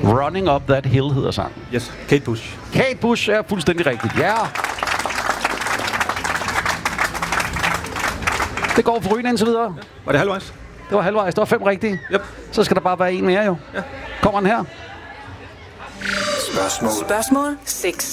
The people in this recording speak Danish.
Running Up That Hill hedder sangen. Yes, Kate Bush. Kate Bush er fuldstændig rigtigt, ja. Det går for Ryn indtil videre. Ja. Var det halvvejs? Det var halvvejs, det var 5 rigtige. Yep. Så skal der bare være en mere jo. Ja. Kommer den her. Spørgsmål 6.